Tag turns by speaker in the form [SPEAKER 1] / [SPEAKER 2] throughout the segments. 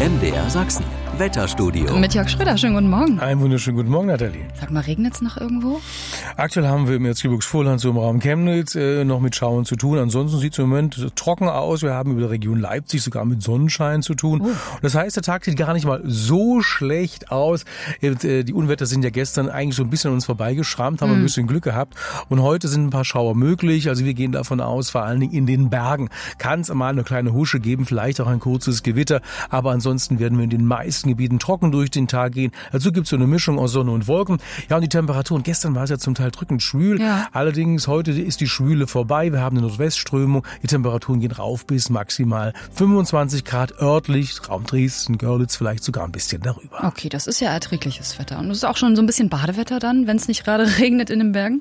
[SPEAKER 1] MDR Sachsen, Wetterstudio.
[SPEAKER 2] Mit Jörg Schröder, schönen guten Morgen.
[SPEAKER 3] Einen wunderschönen guten Morgen, Nathalie.
[SPEAKER 2] Sag mal, regnet es noch irgendwo?
[SPEAKER 3] Aktuell haben wir im Erzgebirgsvorland so im Raum Chemnitz noch mit Schauern zu tun. Ansonsten sieht es im Moment trocken aus. Wir haben über die Region Leipzig sogar mit Sonnenschein zu tun. Oh. Das heißt, der Tag sieht gar nicht mal so schlecht aus. Die Unwetter sind ja gestern eigentlich so ein bisschen an uns vorbeigeschrammt, haben ein bisschen Glück gehabt. Und heute sind ein paar Schauer möglich. Also wir gehen davon aus, vor allen Dingen in den Bergen kann es mal eine kleine Husche geben, vielleicht auch ein kurzes Gewitter. Aber ansonsten werden wir in den meisten Gebieten trocken durch den Tag gehen. Dazu gibt es so eine Mischung aus Sonne und Wolken. Ja, und die Temperaturen, gestern war es ja zum Teil drückend schwül. Ja. Allerdings heute ist die Schwüle vorbei. Wir haben eine Nordwestströmung. Die Temperaturen gehen rauf bis maximal 25 Grad örtlich. Raum Dresden, Görlitz vielleicht sogar ein bisschen darüber.
[SPEAKER 2] Okay, das ist ja erträgliches Wetter. Und das ist auch schon so ein bisschen Badewetter dann, wenn es nicht gerade regnet in den Bergen?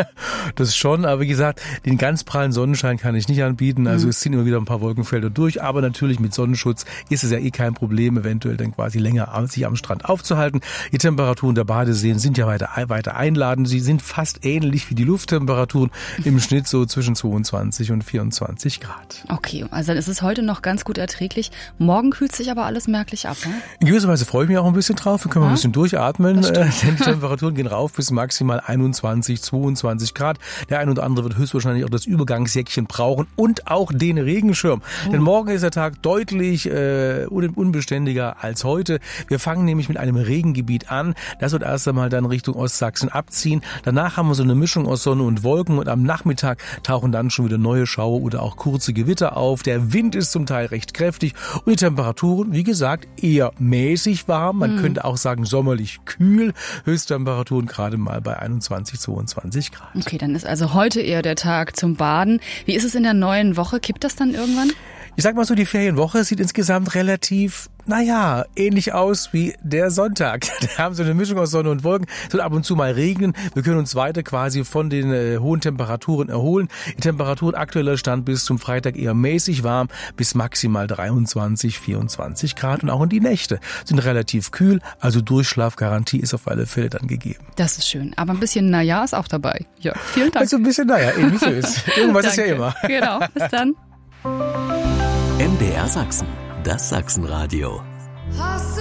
[SPEAKER 3] Das schon, aber wie gesagt, den ganz prallen Sonnenschein kann ich nicht anbieten. Also es ziehen immer wieder ein paar Wolkenfelder durch. Aber natürlich mit Sonnenschutz ist es ja kein Problem, eventuell dann quasi länger sich am Strand aufzuhalten. Die Temperaturen der Badeseen sind ja weiter einladend. Sie sind fast ähnlich wie die Lufttemperaturen im Schnitt so zwischen 22 und 24 Grad.
[SPEAKER 2] Okay, also dann ist es heute noch ganz gut erträglich. Morgen kühlt sich aber alles merklich ab, ne?
[SPEAKER 3] In gewisser Weise freue ich mich auch ein bisschen drauf. Wir können mal ein bisschen durchatmen. Denn die Temperaturen gehen rauf bis maximal 21, 22 Grad. Der ein oder andere wird höchstwahrscheinlich auch das Übergangsjäckchen brauchen und auch den Regenschirm. Denn morgen ist der Tag deutlich unbeständiger als heute. Wir fangen nämlich mit einem Regengebiet an. Das wird erst einmal dann Richtung Ostsachsen abziehen. Danach haben wir so eine Mischung aus Sonne und Wolken und am Nachmittag tauchen dann schon wieder neue Schauer oder auch kurze Gewitter auf. Der Wind ist zum Teil recht kräftig und die Temperaturen, wie gesagt, eher mäßig warm. Man könnte auch sagen sommerlich kühl. Höchsttemperaturen gerade mal bei 21, 22 Grad.
[SPEAKER 2] Okay, dann ist also heute eher der Tag zum Baden. Wie ist es in der neuen Woche? Kippt das dann irgendwann?
[SPEAKER 3] Ich sag mal so, die Ferienwoche sieht insgesamt relativ, ähnlich aus wie der Sonntag. Da haben so eine Mischung aus Sonne und Wolken. Es wird ab und zu mal regnen. Wir können uns weiter quasi von den hohen Temperaturen erholen. Die Temperaturen aktueller Stand bis zum Freitag eher mäßig warm, bis maximal 23, 24 Grad. Und auch in die Nächte sind relativ kühl. Also Durchschlafgarantie ist auf alle Fälle dann gegeben.
[SPEAKER 2] Das ist schön. Aber ein bisschen ist auch dabei. Ja, vielen Dank.
[SPEAKER 3] Also ein bisschen ähnlich so ist. Irgendwas ist ja immer.
[SPEAKER 2] Genau, bis dann.
[SPEAKER 1] MDR Sachsen, das Sachsenradio.